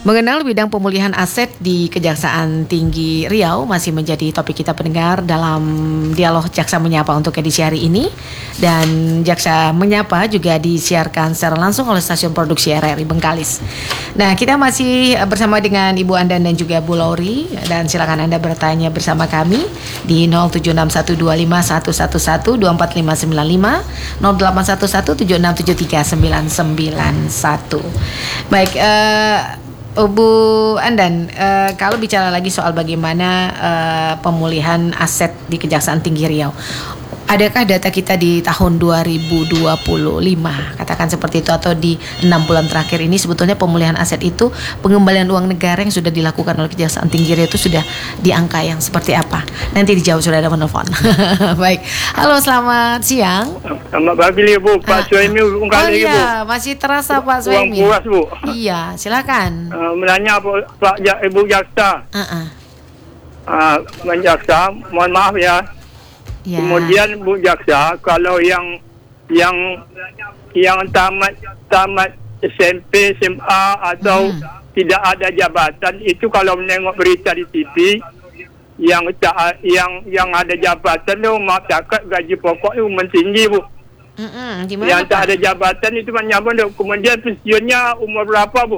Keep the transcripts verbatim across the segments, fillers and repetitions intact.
Mengenal bidang pemulihan aset di Kejaksaan Tinggi Riau masih menjadi topik kita pendengar dalam dialog Jaksa Menyapa untuk edisi hari ini. Dan Jaksa Menyapa juga disiarkan secara langsung oleh stasiun produksi R R I Bengkalis. Nah, kita masih bersama dengan Ibu Andan dan juga Bu Lauri. Dan silakan Anda bertanya bersama kami di nol tujuh enam satu dua lima satu satu satu dua empat lima sembilan lima, nol delapan satu satu tujuh enam tujuh tiga sembilan sembilan satu. Baik, uh, Bu Andan, uh, kalau bicara lagi soal bagaimana uh, pemulihan aset di Kejaksaan Tinggi Riau, adakah data kita di tahun dua ribu dua puluh lima, katakan seperti itu, atau di enam bulan terakhir ini sebetulnya pemulihan aset itu, pengembalian uang negara yang sudah dilakukan oleh Kejaksaan Tinggi Riau itu sudah di angka yang seperti apa? Nanti dijawab, sudah ada menelpon. Baik, halo, selamat siang. Selamat pagi Bu, Pak Suhaimi ulang kali Oh Bu. iya, masih terasa Pak Suhaimi. Uang puas Bu. Iya, silakan. Uh, menanya Pak ja, Ibu Jaksa. Uh-uh. Uh, Jaksa, mohon maaf ya. Ya. Kemudian Bu Jaksa, kalau yang yang yang tamat tamat S M P, S M A atau hmm. tidak ada jabatan, itu kalau menengok berita di T V, yang tak yang yang ada jabatan tu mak cakap gaji pokok itu mentinggi Bu. Mm-mm, gimana, yang tak Pak? ada jabatan itu menyambung tu. Kemudian pensiunnya umur berapa Bu?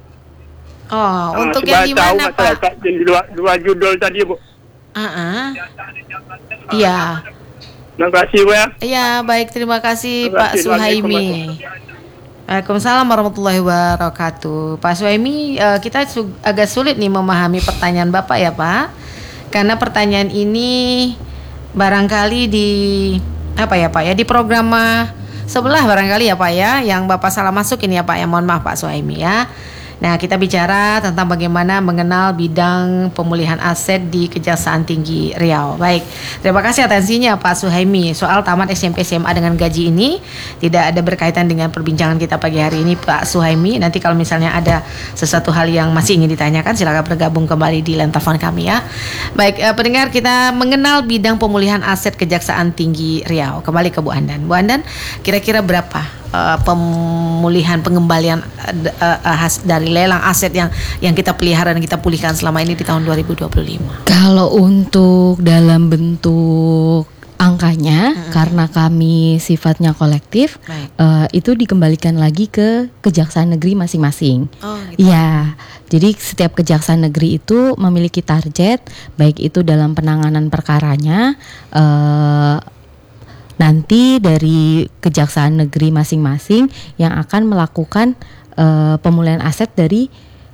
Oh, Ha, untuk supaya yang tahu gimana, Pak? masyarakat di dua, dua judul tadi Bu. Uh-uh. Iya. Terima kasih Bu ya. Iya, baik, terima kasih Terima Pak kasih. Suhaimi. Waalaikumsalam warahmatullahi wabarakatuh. Pak Suhaimi, uh, kita su- agak sulit nih memahami pertanyaan Bapak ya Pak, karena pertanyaan ini barangkali di apa ya Pak ya, di program uh, sebelah barangkali ya Pak ya, yang Bapak salah masuk ini ya Pak ya, mohon maaf Pak Suhaimi ya. Nah, kita bicara tentang bagaimana mengenal bidang pemulihan aset di Kejaksaan Tinggi Riau. Baik, terima kasih atensinya Pak Suhaimi. Soal tamat S M P S M A dengan gaji ini tidak ada berkaitan dengan perbincangan kita pagi hari ini Pak Suhaimi. Nanti kalau misalnya ada sesuatu hal yang masih ingin ditanyakan, silakan bergabung kembali di line telepon kami ya. Baik, eh, pendengar, kita mengenal bidang pemulihan aset Kejaksaan Tinggi Riau. Kembali ke Bu Andan. Bu Andan, kira-kira berapa Uh, pemulihan pengembalian uh, uh, has, dari lelang aset yang yang kita pelihara dan kita pulihkan selama ini di tahun dua ribu dua puluh lima? Kalau untuk dalam bentuk angkanya, mm-hmm. karena kami sifatnya kolektif, uh, itu dikembalikan lagi ke kejaksaan negeri masing-masing. Oh, gitu. Ya, jadi setiap kejaksaan negeri itu memiliki target, baik itu dalam penanganan perkaranya. Uh, Nanti dari kejaksaan negeri masing-masing yang akan melakukan uh, pemulihan aset dari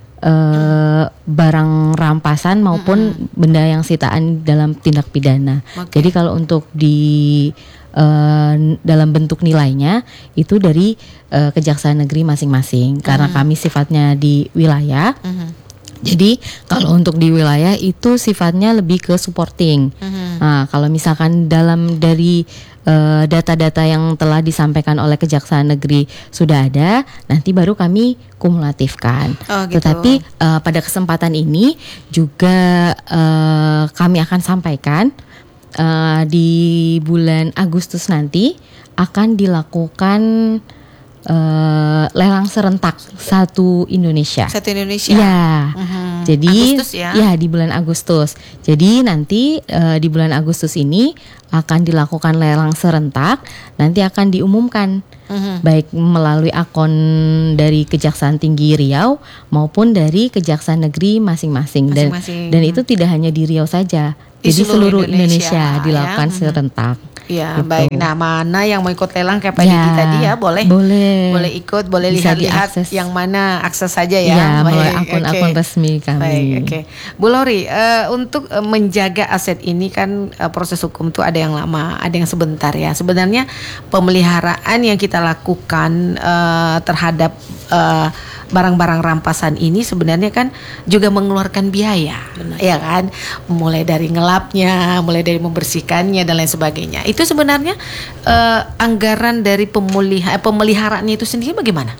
uh, barang rampasan maupun mm-hmm. benda yang sitaan dalam tindak pidana. Okay. Jadi kalau untuk di uh, dalam bentuk nilainya itu dari uh, kejaksaan negeri masing-masing, mm-hmm. karena kami sifatnya di wilayah. Mm-hmm. Jadi kalau untuk di wilayah itu sifatnya lebih ke supporting. Mm-hmm. Nah, kalau misalkan dalam dari uh, data-data yang telah disampaikan oleh Kejaksaan Negeri sudah ada, nanti baru kami kumulatifkan. Oh, gitu. Tetapi uh, pada kesempatan ini juga uh, kami akan sampaikan uh, di bulan Agustus nanti akan dilakukan Uh, lelang serentak satu Indonesia. Satu Indonesia. Ya. Uh-huh. Jadi Agustus ya. Ya, di bulan Agustus. Jadi nanti uh, di bulan Agustus ini akan dilakukan lelang serentak. Nanti akan diumumkan uh-huh. baik melalui akun dari Kejaksaan Tinggi Riau maupun dari Kejaksaan Negeri masing-masing. masing-masing. Dan dan itu tidak hanya di Riau saja. Di Jadi seluruh Indonesia, Indonesia dilakukan ya. serentak. Ya, gitu. Baik. Nah, mana yang mau ikut lelang kayak Pak Didi Ya, tadi ya, boleh. Boleh. Boleh ikut, boleh Bisa lihat-lihat diakses. yang mana, akses saja ya. Ya, melalui Baik, akun-akun okay. resmi kami. Baik, oke. Okay. Bu Lauri, uh, untuk uh, menjaga aset ini kan uh, proses hukum tuh ada yang lama, ada yang sebentar ya. Sebenarnya pemeliharaan yang kita lakukan uh, terhadap uh, barang-barang rampasan ini sebenarnya kan juga mengeluarkan biaya, benar. Ya kan? Mulai dari ngelapnya, mulai dari membersihkannya dan lain sebagainya. Itu sebenarnya uh, anggaran dari pemulih, eh, pemeliharaannya itu sendiri bagaimana?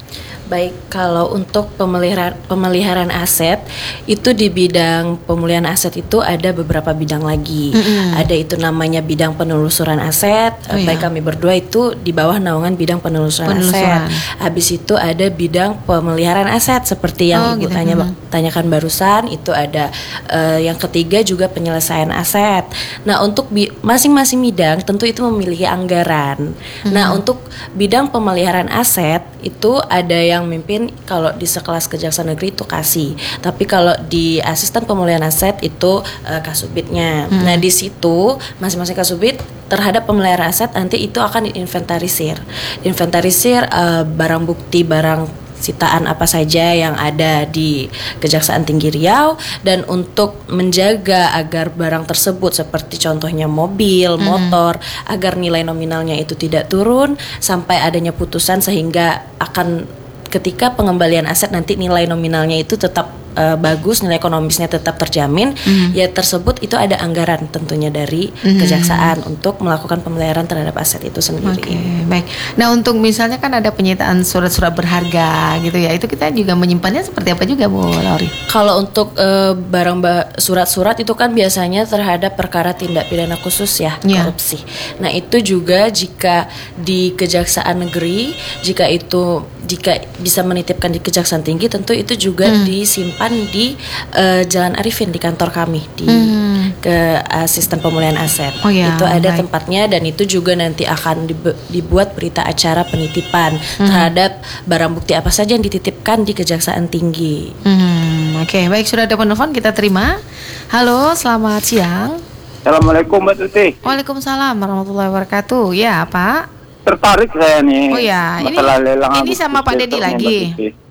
Baik, kalau untuk pemeliharaan pemeliharaan aset itu di bidang pemulihan aset itu ada beberapa bidang lagi. Mm-hmm. Ada itu namanya bidang penelusuran aset. Oh, Baik iya. kami berdua itu di bawah naungan bidang penelusuran, Penelusuran. aset. Habis itu ada bidang pemeliharaan aset seperti yang Oh, Ibu gitu. tanya Mm-hmm. tanyakan barusan. Itu ada uh, yang ketiga juga penyelesaian aset. Nah, untuk bi- masing-masing bidang tentu itu memiliki anggaran. Mm-hmm. Nah, untuk bidang pemeliharaan aset itu ada yang mimpin kalau di sekelas Kejaksaan Negeri itu Kasih, tapi kalau di asisten pemulihan aset itu uh, Kasubitnya. Hmm. Nah di situ masing-masing Kasubit terhadap pemeliharaan aset nanti itu akan diinventarisir, inventarisir uh, barang bukti, barang sitaan apa saja yang ada di Kejaksaan Tinggi Riau, dan untuk menjaga agar barang tersebut seperti contohnya mobil, motor, hmm. agar nilai nominalnya itu tidak turun sampai adanya putusan sehingga akan ketika pengembalian aset nanti nilai nominalnya itu tetap uh, bagus, nilai ekonomisnya tetap terjamin, mm. ya tersebut itu ada anggaran tentunya dari mm. Kejaksaan untuk melakukan pemeliharaan terhadap aset itu sendiri. Oke, okay, baik. Nah, untuk misalnya kan ada penyitaan surat-surat berharga gitu ya, itu kita juga menyimpannya seperti apa juga, Bu Lauri? Kalau untuk uh, barang ba- surat-surat itu kan biasanya terhadap perkara tindak pidana khusus ya, yeah. korupsi. Nah, itu juga jika di Kejaksaan Negeri, jika itu jika bisa menitipkan di Kejaksaan Tinggi, tentu itu juga hmm. disimpan di uh, Jalan Arifin di kantor kami di hmm. ke asisten pemulihan aset. Oh, ya, itu ada baik. tempatnya, dan itu juga nanti akan dibe- dibuat berita acara penitipan hmm. terhadap barang bukti apa saja yang dititipkan di Kejaksaan Tinggi. Hmm, Oke, okay, baik, sudah ada penelpon, kita terima. Halo, selamat siang. Assalamualaikum Mbak Tuti. Waalaikumsalam warahmatullahi wabarakatuh. Ya, Pak. Tertarik saya nih. Oh ya, ini lelang ini sama Pak Dedi lagi.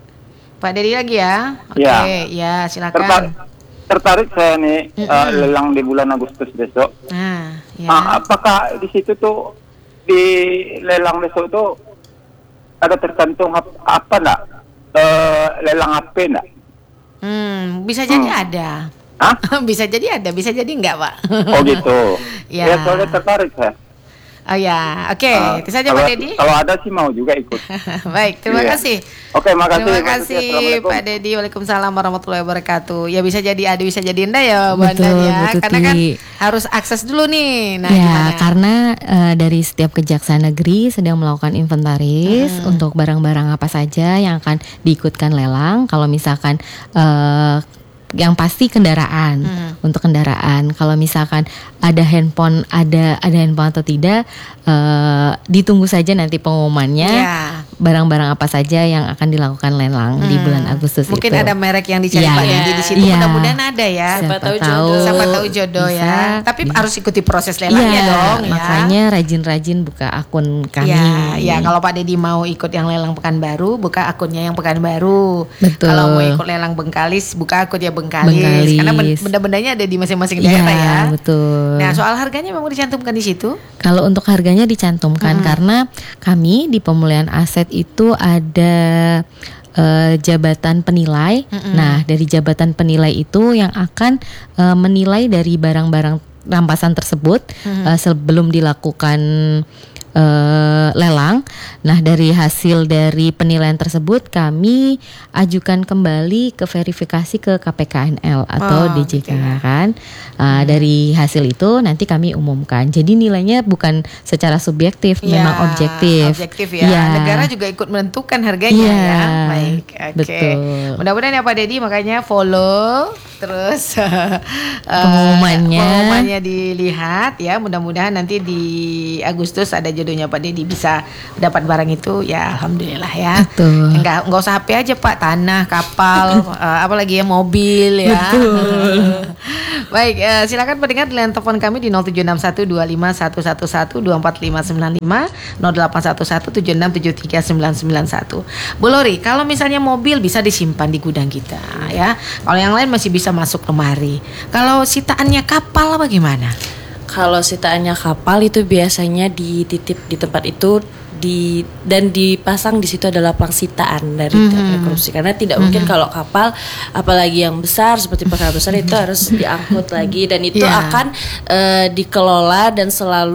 Pak Dedi lagi ya. Oke, okay, ya. ya silakan. Tertarik, tertarik saya nih mm-hmm. uh, lelang di bulan Agustus besok. Nah, ya. uh, apakah di situ tuh di lelang besok tuh ada tercantum apa, apa enggak? Uh, lelang H P enggak? Hmm, bisa jadi hmm. ada. Hah? Bisa jadi ada, bisa jadi enggak, Pak. Oh gitu. Ya. Ya, soalnya tertarik saya. Oh ya, oke, okay. uh, itu saja Pak Dedi. Kalau ada sih mau juga ikut. Baik, terima yeah. kasih. Oke, okay, makasih. Terima kasih Pak Dedi. Waalaikumsalam warahmatullahi wabarakatuh. Ya bisa jadi ada, bisa jadi enggak ya, Bu Betul, Anda ya. betul, Karena kan harus akses dulu nih. Nah, ya, gimana? karena uh, dari setiap Kejaksaan Negeri sedang melakukan inventaris hmm. untuk barang-barang apa saja yang akan diikutkan lelang. Kalau misalkan uh, yang pasti kendaraan, hmm. untuk kendaraan. Kalau misalkan ada handphone, ada ada handphone atau tidak, uh, ditunggu saja nanti pengumumannya. Yeah. Barang-barang apa saja yang akan dilakukan lelang hmm. di bulan Agustus. Mungkin itu. ada merek yang dicari yeah. Pak Dedi di situ. Yeah. Mudah-mudahan ada ya. Siapa tahu tahu jodoh. Siapa tahu jodoh bisa, ya. Tapi bisa. harus ikuti proses lelangnya yeah, dong. Makanya ya. rajin-rajin buka akun kami. Ya, ya kalau Pak Dedi mau ikut yang lelang Pekanbaru, buka akunnya yang Pekanbaru. Betul. Kalau mau ikut lelang Bengkalis, buka akunnya Bengkalis. Bengkalis. Karena benda-bendanya ada di masing-masing daerah ya. ya. Betul. Nah, soal harganya memang dicantumkan di situ. Kalau untuk harganya dicantumkan hmm. karena kami di pemulihan aset itu ada uh, jabatan penilai. Hmm. Nah, dari jabatan penilai itu yang akan uh, menilai dari barang-barang rampasan tersebut hmm. uh, sebelum dilakukan Uh, lelang. Nah, dari hasil dari penilaian tersebut kami ajukan kembali ke verifikasi ke K P K N L atau oh, D J K gitu. Kan. Uh, hmm. Dari hasil itu nanti kami umumkan. Jadi nilainya bukan secara subjektif, ya, memang objektif. Objektif ya. ya. Negara juga ikut menentukan harganya ya. ya. Baik. Oke. Okay. Mudah-mudahan ya Pak Dedi, makanya follow terus uh, pengumumannya. Pengumumannya dilihat ya. Mudah-mudahan nanti di Agustus ada jodohnya Pak Dedi bisa dapat barang itu ya, alhamdulillah ya. Betul. Enggak enggak usah H P aja Pak, tanah, kapal, uh, apalagi ya mobil ya. Betul. Baik, uh, silakan pendengar di line telepon kami di nol tujuh enam satu dua lima satu satu satu dua empat lima sembilan lima nol delapan satu satu tujuh enam tujuh tiga sembilan sembilan satu. Bu Lori, kalau misalnya mobil bisa disimpan di gudang kita ya. Kalau yang lain masih bisa masuk lemari. Kalau sitaannya kapal bagaimana? Kalau sitaannya kapal itu biasanya dititip di tempat itu di dan dipasang di situ adalah plang sitaan dari mm-hmm. korupsi, karena tidak mm-hmm. mungkin kalau kapal apalagi yang besar seperti perkara besar itu harus diangkut lagi, dan itu yeah. akan uh, dikelola dan selalu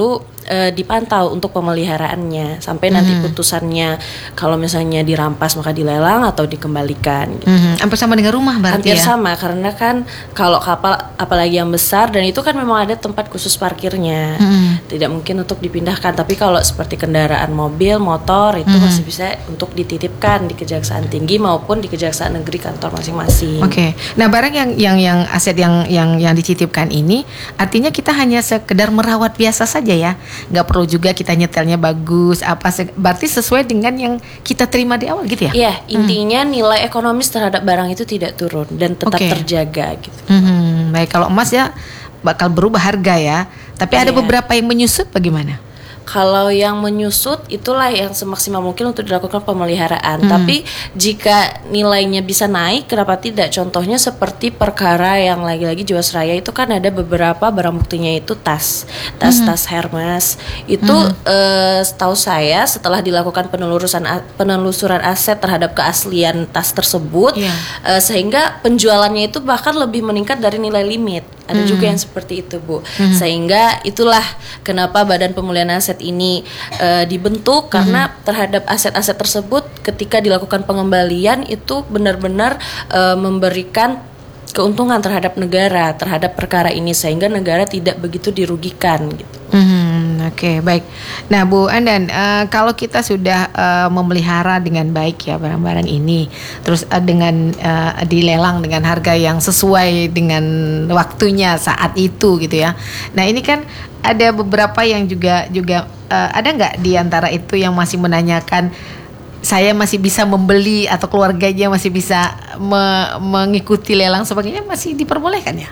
uh, dipantau untuk pemeliharaannya sampai nanti Hmm. putusannya kalau misalnya dirampas maka dilelang atau dikembalikan. Gitu. Mhm. Hampir sama dengan rumah berarti Hampir ya. sama karena kan kalau kapal apalagi yang besar dan itu kan memang ada tempat khusus parkirnya. Hmm. Tidak mungkin untuk dipindahkan, tapi kalau seperti kendaraan mobil, motor itu Hmm. masih bisa untuk dititipkan di Kejaksaan Tinggi maupun di Kejaksaan Negeri kantor masing-masing. Oke. Nah, barang yang yang yang aset yang yang yang dititipkan ini artinya kita hanya sekedar merawat biasa saja ya. Nggak perlu juga kita nyetelnya bagus apa se- berarti sesuai dengan yang kita terima di awal gitu ya. Iya, intinya nilai ekonomis terhadap barang itu tidak turun dan tetap Oke. terjaga gitu. Mhm. Baik, kalau emas ya bakal berubah harga ya. Tapi ada Iya. beberapa yang menyusut bagaimana? Kalau yang menyusut itulah yang semaksimal mungkin untuk dilakukan pemeliharaan. Hmm. Tapi jika nilainya bisa naik, kenapa tidak? Contohnya seperti perkara yang lagi-lagi Jiwasraya itu kan ada beberapa barang buktinya itu tas, tas-tas Hermes. Itu eh, setahu saya setelah dilakukan penelusuran penelusuran aset terhadap keaslian tas tersebut, Iya. eh, sehingga penjualannya itu bahkan lebih meningkat dari nilai limit. Ada juga yang seperti itu, Bu. Sehingga itulah kenapa Badan Pemulihan Aset ini eh, dibentuk karena terhadap aset-aset tersebut ketika dilakukan pengembalian itu benar-benar eh, memberikan keuntungan terhadap negara terhadap perkara ini sehingga negara tidak begitu dirugikan gitu. Hmm, Oke, baik. Nah, Bu Andan, eh, kalau kita sudah eh, memelihara dengan baik ya barang-barang ini, terus eh, dengan eh, dilelang dengan harga yang sesuai dengan waktunya saat itu gitu ya. Nah, ini kan ada beberapa yang juga juga eh, ada nggak di antara itu yang masih menanyakan saya masih bisa membeli atau keluarganya masih bisa me- mengikuti lelang sebagainya masih diperbolehkan ya?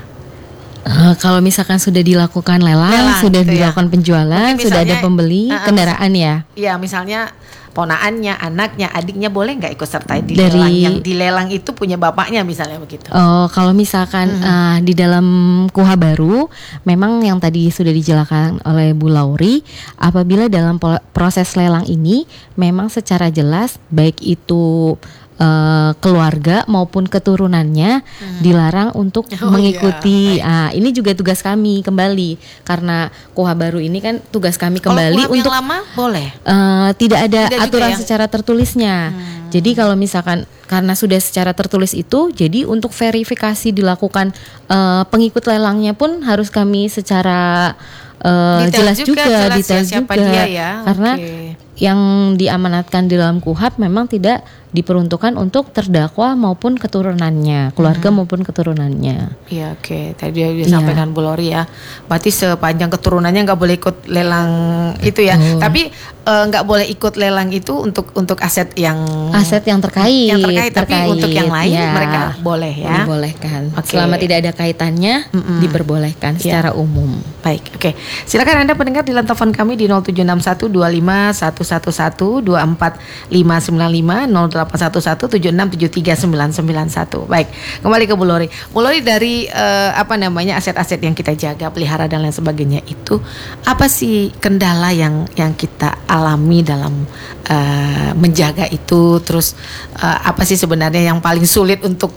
Eh, kalau misalkan sudah dilakukan lelang, Lelang, sudah gitu ya. dilakukan penjualan, Mungkin sudah ada misalnya, pembeli uh-uh, kendaraan ya. Iya, misalnya ponaannya, anaknya, adiknya boleh nggak ikut serta di Dari- lelang yang dilelang itu punya bapaknya misalnya begitu. Oh, kalau misalkan eh, di dalam Kuha baru, memang yang tadi sudah dijelaskan oleh Bu Lauri, apabila dalam pol- proses lelang ini memang secara jelas baik itu eh, keluarga maupun keturunannya dilarang untuk Oh, mengikuti. Ah, ini juga tugas kami kembali karena Kuha baru ini kan tugas kami Kalau kembali kuhab untuk yang lama boleh. Eh, tidak ada Tidak juga aturan ya? secara tertulisnya. Jadi kalau misalkan karena sudah secara tertulis itu, jadi untuk verifikasi dilakukan eh, pengikut lelangnya pun harus kami secara eh, Detail jelas juga, juga, jelas detail ya siapa juga. dia ya. Karena Oke. yang diamanatkan di dalam Kuhap memang tidak diperuntukkan untuk terdakwa maupun keturunannya, keluarga maupun keturunannya. Iya, oke. Tadi dia Iya. disampaikan Bu Lori ya. Berarti sepanjang keturunannya nggak boleh ikut lelang itu ya. Betul. Tapi eh, nggak boleh ikut lelang itu untuk untuk aset yang Aset yang terkait, yang terkait, tapi untuk yang lain ya. mereka boleh ya. Dibolehkan. Oke. Selama tidak ada kaitannya, Mm-mm. diperbolehkan secara umum. Baik, oke. Silakan Anda pendengar di line telepon kami di nol tujuh enam satu dua lima satu satu satu dua empat lima sembilan lima nol delapan satu satu tujuh enam tujuh tiga sembilan sembilan satu. Baik, kembali ke Bu Lori. Bu Lori, dari eh, apa namanya aset-aset yang kita jaga, pelihara dan lain sebagainya itu apa sih kendala yang yang kita alami dalam eh, menjaga itu? Terus eh, apa sih sebenarnya yang paling sulit untuk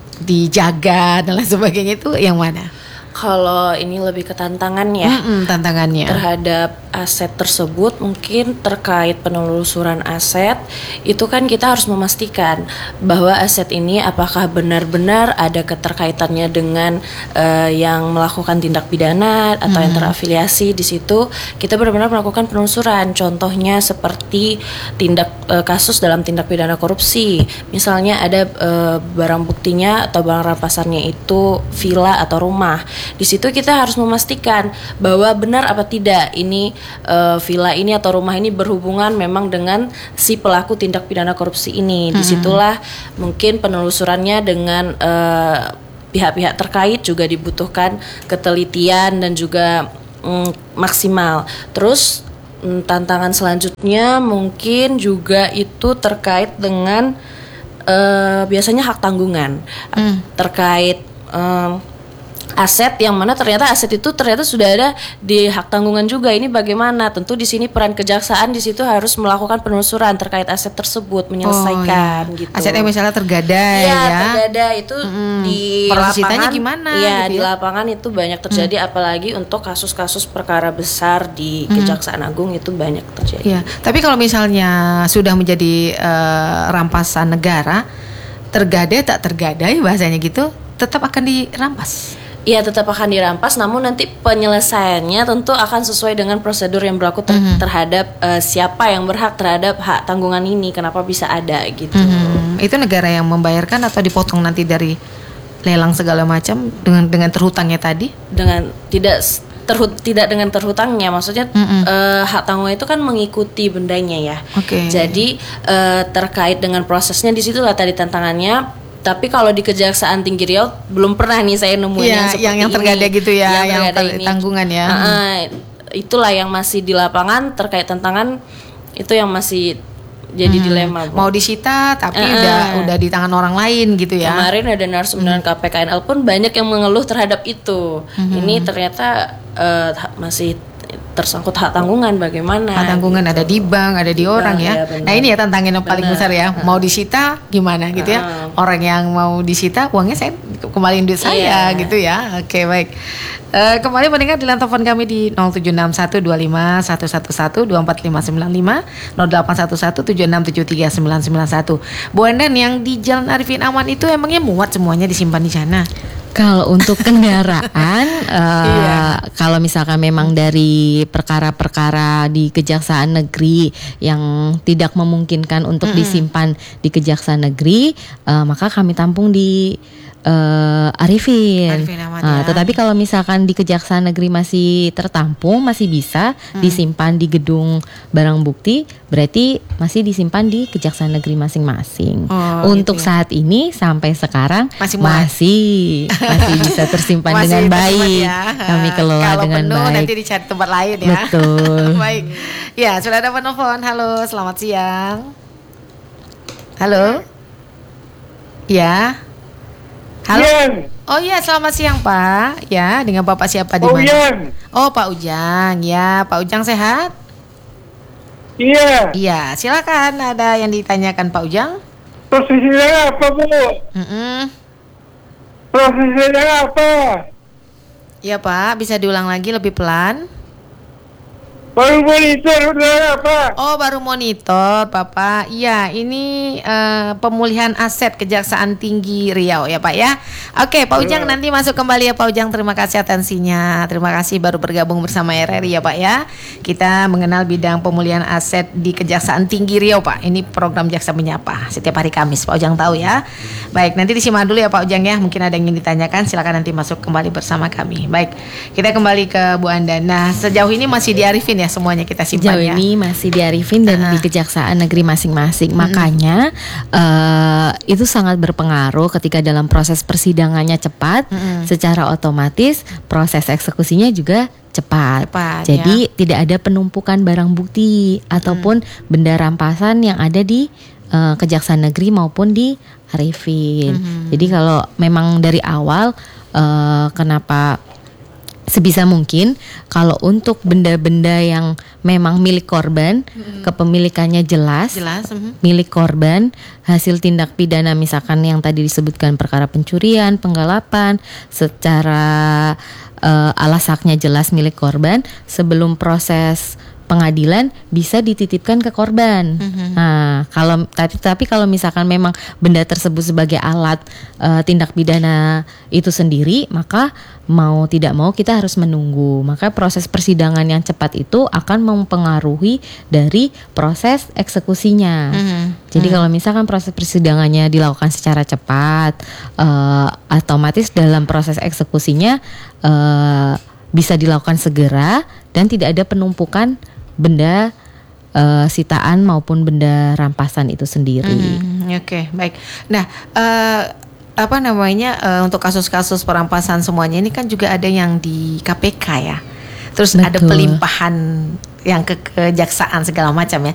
dijaga dan lain sebagainya itu yang mana? Kalau ini lebih ke tantangan ya. Mm-mm, tantangannya. Terhadap aset tersebut mungkin terkait penelusuran aset itu kan kita harus memastikan bahwa aset ini apakah benar-benar ada keterkaitannya dengan eh, yang melakukan tindak pidana atau yang terafiliasi. Di situ kita benar-benar melakukan penelusuran, contohnya seperti tindak eh, kasus dalam tindak pidana korupsi, misalnya ada eh, barang buktinya atau barang rampasannya itu villa atau rumah. Di situ kita harus memastikan bahwa benar apa tidak ini uh, villa ini atau rumah ini berhubungan memang dengan si pelaku tindak pidana korupsi ini. Disitulah mungkin penelusurannya dengan uh, pihak-pihak terkait juga dibutuhkan ketelitian dan juga mm, maksimal. Terus mm, tantangan selanjutnya mungkin juga itu terkait dengan uh, biasanya hak tanggungan Mm. terkait um, aset yang mana ternyata aset itu ternyata sudah ada di hak tanggungan juga. Ini bagaimana? Tentu di sini peran kejaksaan di situ harus melakukan penelusuran terkait aset tersebut, menyelesaikan Oh, iya. gitu. Aset yang misalnya tergadai Iya, ya. tergadai itu Mm-mm. di Proses lapangan sitanya gimana Iya, gitu di ya? lapangan itu banyak terjadi apalagi untuk kasus-kasus perkara besar di Kejaksaan Agung itu banyak terjadi. Iya, tapi kalau misalnya sudah menjadi eh, rampasan negara, tergadai tak tergadai bahasanya gitu, tetap akan dirampas. Iya, tetap akan dirampas, namun nanti penyelesaiannya tentu akan sesuai dengan prosedur yang berlaku ter- Mhm. terhadap eh, siapa yang berhak terhadap hak tanggungan ini, kenapa bisa ada gitu. Hmm, itu negara yang membayarkan atau dipotong nanti dari lelang segala macam dengan dengan terhutangnya tadi? Dengan tidak s- terhut tidak dengan terhutangnya, maksudnya Mm-mm. eh, hak tanggungan itu kan mengikuti bendanya ya. Oke. Jadi eh, terkait dengan prosesnya di situlah tadi tantangannya. Tapi kalau di Kejaksaan Tinggi Riau belum pernah nih saya nemuin Iya, yang seperti yang- yang ini. tergadai gitu ya, yang tergadai ter- tanggungan ya. Ah, ah, itulah yang masih di lapangan terkait tantangan itu yang masih jadi dilema. Bu. Mau disita tapi Eh, udah eh. udah di tangan orang lain gitu ya. Kemarin ada narasumber K P K N L pun banyak yang mengeluh terhadap itu. Ini ternyata eh, ha- masih tersangkut hak tanggungan bagaimana? Hak tanggungan ada di bank, ada di orang bank, ya. ya, benar. Nah ini ya tantangan yang paling Benar. besar ya. Mau disita gimana gitu ya? Ah. Orang yang mau disita uangnya saya kembaliin duit saya Iya. gitu ya. Oke baik. Eh, kembali mendengar di line telepon kami di nol tujuh enam satu dua lima satu satu satu dua empat lima sembilan lima nol delapan satu satu tujuh enam tujuh tiga sembilan sembilan satu. Bu Andan, yang di Jalan Arifin Aman itu emangnya muat semuanya disimpan di sana? Kalau untuk kendaraan, eh, Iya. kalau misalkan memang dari perkara-perkara di Kejaksaan Negeri yang tidak memungkinkan untuk disimpan di Kejaksaan Negeri, eh, maka kami tampung di eh, Arifin. Arifin Aman, Ah, ya. Tetapi kalau misalkan di Kejaksaan Negeri masih tertampung, masih bisa disimpan di gedung barang bukti, berarti masih disimpan di Kejaksaan Negeri masing-masing. Oh, Untuk gitu ya. saat ini sampai sekarang Masih muat. masih masih bisa tersimpan Masih dengan tersimpan baik. ya. Kami kelola Kalau dengan penuh baik. nanti dicari tempat lain ya. Betul. Baik. Ya, sudah ada penelpon. Halo, selamat siang. Halo. Ya. Halo. Yang, Oh iya, selamat siang Pak. Ya, dengan Bapak siapa di oh mana? yang, Oh, Pak Ujang. Ya, Pak Ujang sehat? iya. Iya, silakan. Ada yang ditanyakan Pak Ujang? Prosesnya apa, Bu? Mm-mm. Prosesnya apa? Ya Pak, bisa diulang lagi lebih pelan? Baru monitor udah apa? Oh, baru monitor, Bapak. Iya, ini eh, pemulihan aset Kejaksaan Tinggi Riau ya, Pak ya. Oke, Pak Ujang nanti masuk kembali ya, Pak Ujang. Terima kasih atensinya. Terima kasih baru bergabung bersama R R I ya, Pak ya. Kita mengenal bidang pemulihan aset di Kejaksaan Tinggi Riau, Pak. Ini program Jaksa Menyapa setiap hari Kamis, Pak Ujang tahu ya. Baik, nanti disimak dulu ya, Pak Ujang ya. Mungkin ada yang ingin ditanyakan, silakan nanti masuk kembali bersama kami. Baik, kita kembali ke Bu Anda. Nah, sejauh ini masih diarifin ya semuanya kita simpan Sejauh ya. ini masih di Arifin dan Ah. di Kejaksaan Negeri masing-masing. Makanya eh, itu sangat berpengaruh ketika dalam proses persidangannya cepat, Mm-mm. secara otomatis proses eksekusinya juga cepat. Cepat, Jadi tidak ada penumpukan barang bukti ataupun benda rampasan yang ada di eh, Kejaksaan Negeri maupun di Arifin. Jadi kalau memang dari awal eh, kenapa sebisa mungkin kalau untuk benda-benda yang memang milik korban, kepemilikannya jelas, Jelas. mhm. milik korban, hasil tindak pidana misalkan yang tadi disebutkan perkara pencurian, penggelapan, secara eh, alas haknya jelas milik korban, sebelum proses pengadilan bisa dititipkan ke korban. Nah, kalau tapi tapi kalau misalkan memang benda tersebut sebagai alat eh, tindak pidana itu sendiri, maka mau tidak mau kita harus menunggu. Maka proses persidangan yang cepat itu akan mempengaruhi dari proses eksekusinya. Mhm. Jadi kalau misalkan proses persidangannya dilakukan secara cepat, eh, otomatis dalam proses eksekusinya eh, bisa dilakukan segera dan tidak ada penumpukan benda eh, sitaan maupun benda rampasan itu sendiri. Hmm, Oke, baik. Nah, eh, apa namanya eh, untuk kasus-kasus perampasan semuanya ini kan juga ada yang di K P K ya. Terus ada Betul. pelimpahan yang ke kejaksaan segala macam ya.